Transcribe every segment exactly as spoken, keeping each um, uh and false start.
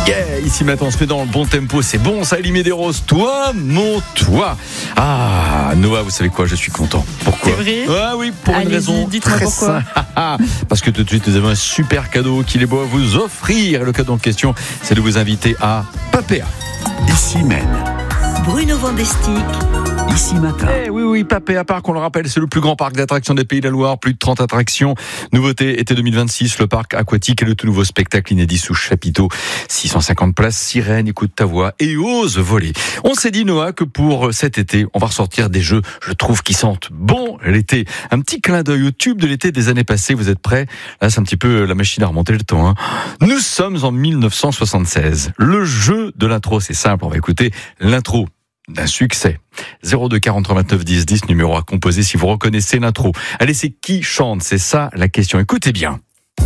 Yeah, ici maintenant on se met dans le bon tempo, c'est bon, ça élimine des roses. Toi, mon toi. Ah, Noah, vous savez quoi, je suis content. Pourquoi ? C'est vrai ? Ah oui, pour Allez-y, une raison dites-moi très pourquoi. simple. Parce que tout de suite nous avons un super cadeau qu'il est beau à vous offrir. Le cadeau en question, c'est de vous inviter à Papéa. Ici Maine. Bruno Vandestick. Ici Matin. Eh oui, oui, Papéa Park, on le rappelle, c'est le plus grand parc d'attractions des Pays de la Loire, plus de trente attractions. Nouveauté, été deux mille vingt-six, le parc aquatique et le tout nouveau spectacle inédit sous chapiteau. six cent cinquante places, sirène, écoute ta voix et ose voler. On s'est dit, Noah, que pour cet été, on va ressortir des jeux, je trouve, qui sentent bon l'été. Un petit clin d'œil au tube de l'été des années passées, vous êtes prêts ? Là, c'est un petit peu la machine à remonter le temps. Hein. Nous sommes en mille neuf cent soixante-seize. Le jeu de l'intro, c'est simple, on va écouter l'intro d'un succès. zéro deux quarante-trois vingt-neuf dix dix, numéro à composer si vous reconnaissez l'intro. Allez, c'est qui chante ? C'est ça la question. Écoutez bien.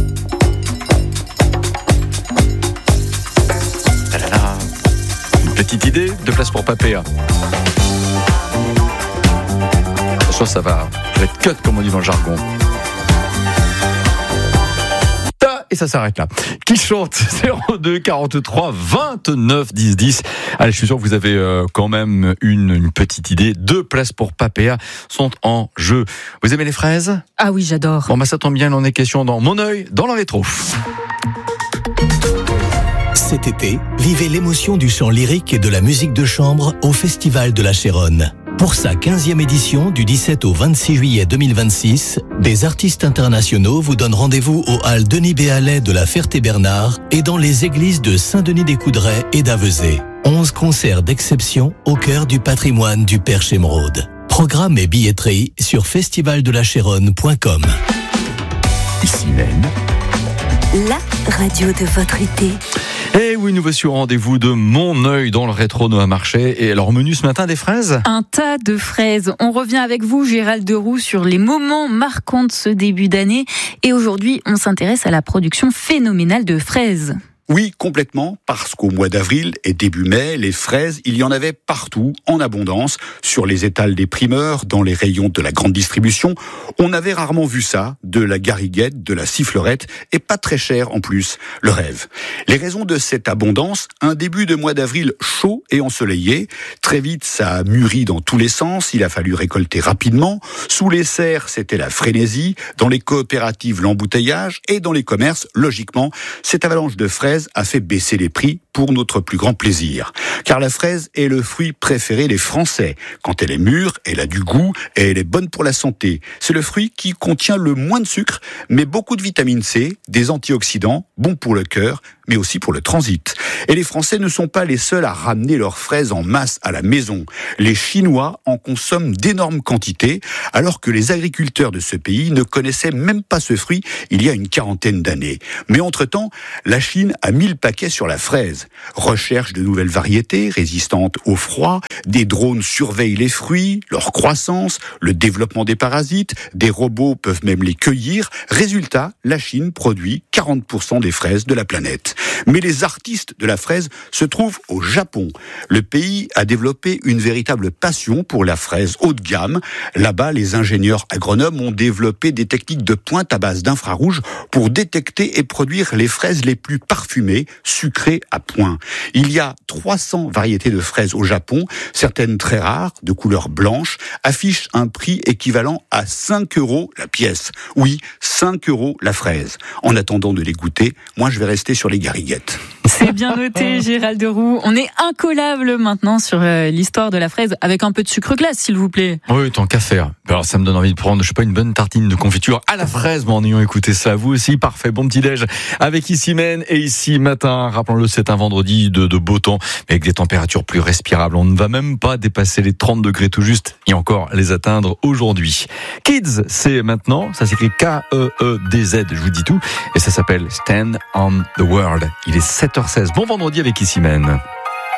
Ta-da-da. Une petite idée de place pour Papéa. Attention, ça va être cut comme on dit dans le jargon. Et ça s'arrête là. Qui chante ? zéro deux quarante-trois vingt-neuf dix dix. Allez, je suis sûr que vous avez euh, quand même une, une petite idée. Deux places pour Papéa sont en jeu. Vous aimez les fraises ? Ah oui, j'adore. Bon, bah ça tombe bien, il en est question dans Mon œil, dans le rétro. Cet été, vivez l'émotion du chant lyrique et de la musique de chambre au Festival de la Chéronne. Pour sa quinzième édition, du dix-sept au vingt-six juillet deux mille vingt-six, des artistes internationaux vous donnent rendez-vous au hall Denis Béalet de la Ferté-Bernard et dans les églises de Saint-Denis-des-Coudrais et d'Avezé. Onze concerts d'exception au cœur du patrimoine du Perche Émeraude. Programme et billetterie sur festival de la chéronne point com. Ici Maine. La radio de votre été. Et oui, nous voici au rendez-vous de Mon œil dans le rétro, Noah Marchais. Et alors, menu ce matin, des fraises ? Un tas de fraises. On revient avec vous, Gérald Deroux, sur les moments marquants de ce début d'année. Et aujourd'hui, on s'intéresse à la production phénoménale de fraises. Oui, complètement, parce qu'au mois d'avril et début mai, les fraises, il y en avait partout, en abondance, sur les étals des primeurs, dans les rayons de la grande distribution. On avait rarement vu ça, de la gariguette, de la sifflerette, et pas très cher en plus, le rêve. Les raisons de cette abondance, un début de mois d'avril chaud et ensoleillé. Très vite, ça a mûri dans tous les sens, il a fallu récolter rapidement. Sous les serres, c'était la frénésie, dans les coopératives, l'embouteillage, et dans les commerces, logiquement, cette avalanche de fraises a fait baisser les prix pour notre plus grand plaisir. Car la fraise est le fruit préféré des Français. Quand elle est mûre, elle a du goût et elle est bonne pour la santé. C'est le fruit qui contient le moins de sucre, mais beaucoup de vitamine C, des antioxydants, bons pour le cœur, mais aussi pour le transit. Et les Français ne sont pas les seuls à ramener leurs fraises en masse à la maison. Les Chinois en consomment d'énormes quantités, alors que les agriculteurs de ce pays ne connaissaient même pas ce fruit il y a une quarantaine d'années. Mais entre-temps, la Chine a mis le paquet sur la fraise. Recherche de nouvelles variétés résistantes au froid, des drones surveillent les fruits, leur croissance, le développement des parasites, des robots peuvent même les cueillir. Résultat, la Chine produit quarante pour cent des fraises de la planète. Mais les artistes de la fraise se trouvent au Japon. Le pays a développé une véritable passion pour la fraise haut de gamme. Là-bas, les ingénieurs agronomes ont développé des techniques de pointe à base d'infrarouge pour détecter et produire les fraises les plus parfumées, sucrées à point. Il y a trois cents variétés de fraises au Japon, certaines très rares, de couleur blanche, affichent un prix équivalent à cinq euros la pièce. Oui, cinq euros la fraise. En attendant de les goûter, moi je vais rester sur les gariguettes. C'est bien noté, Gérald Deroux. On est incollable maintenant sur euh, l'histoire de la fraise, avec un peu de sucre glace, s'il vous plaît. Oui, tant qu'à faire. Alors ça me donne envie de prendre, je sais pas, une bonne tartine de confiture à la fraise, mais en ayant écouté ça, vous aussi, parfait, bon petit-déj avec Ici Maine et Ici Matin. Rappelons-le, c'est un vendredi de, de beau temps, mais avec des températures plus respirables. On ne va même pas dépasser les trente degrés tout juste, et encore les atteindre aujourd'hui. Kids, c'est maintenant, ça s'écrit K E E D Z, je vous dis tout, et ça s'appelle Stand on the World. Il est sept heures seize. Bon vendredi avec Ici Maine.